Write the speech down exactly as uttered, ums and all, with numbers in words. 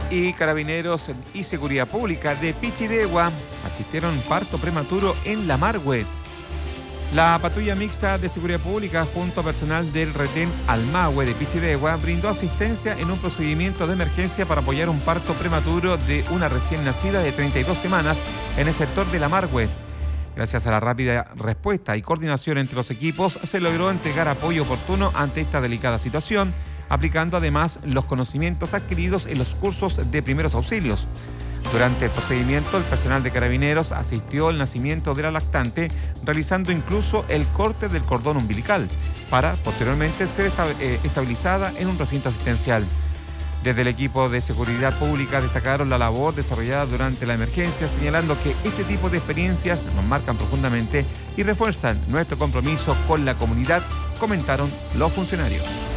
Y Carabineros y Seguridad Pública de Pichidegua asistieron a un parto prematuro en La Margüe. La patrulla mixta de Seguridad Pública junto a personal del retén Almahue de Pichidegua brindó asistencia en un procedimiento de emergencia para apoyar un parto prematuro de una recién nacida de treinta y dos semanas en el sector de La Margüe. Gracias a la rápida respuesta y coordinación entre los equipos, se logró entregar apoyo oportuno ante esta delicada situación, aplicando además los conocimientos adquiridos en los cursos de primeros auxilios. Durante el procedimiento, el personal de Carabineros asistió al nacimiento de la lactante, realizando incluso el corte del cordón umbilical, para posteriormente ser estabilizada en un recinto asistencial. Desde el equipo de Seguridad Pública destacaron la labor desarrollada durante la emergencia, señalando que este tipo de experiencias nos marcan profundamente y refuerzan nuestro compromiso con la comunidad, comentaron los funcionarios.